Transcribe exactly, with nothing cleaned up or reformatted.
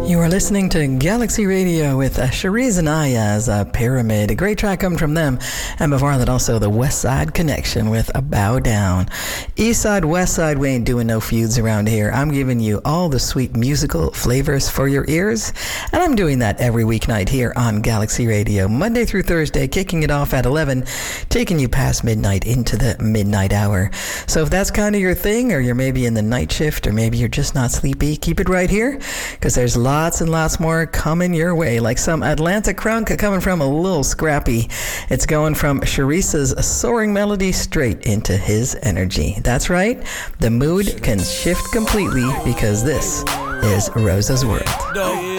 You are listening to Galaxy Radio with uh, Cherise and Aya's uh, Pyramid. A great track coming from them. And before that, also the West Side Connection with a Bow Down. East Side, West Side, we ain't doing no feuds around here. I'm giving you all the sweet musical flavors for your ears. And I'm doing that every weeknight here on Galaxy Radio, Monday through Thursday, kicking it off at eleven, taking you past midnight into the midnight hour. So if that's kind of your thing, or you're maybe in the night shift, or maybe you're just not sleepy, keep it right here, because there's lots Lots and lots more coming your way, like some Atlanta crunk coming from a little scrappy. It's going from Sharice's soaring melody straight into his energy. That's right, the mood can shift completely because this is Rosa's World.